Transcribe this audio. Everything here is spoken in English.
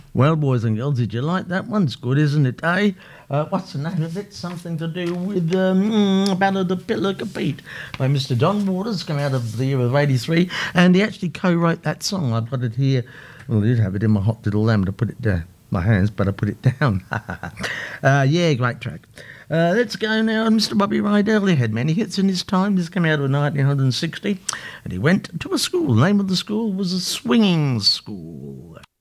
Well, boys and girls, did you like that one? It's good, isn't it, eh? What's the name of it? Something to do with Ballad of Pilliga Pete by Mr. John Waters, come out of the year of 83, and he actually co-wrote that song. I've got it here. Well, I did have it in my hot little lamb to put it down. My hands, but I put it down. Yeah, great track. Let's go now. Mr. Bobby Rydell, he had many hits in his time. This came out in 1960, and he went to a school. The name of the school was a swinging school.